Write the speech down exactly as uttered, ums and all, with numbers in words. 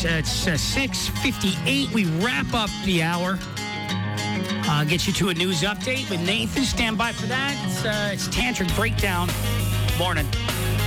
Uh, it's uh, six fifty-eight. We wrap up the hour. Uh, get you to a news update with Nathan. Stand by for that. It's, uh, it's Tantric Breakdown. Morning.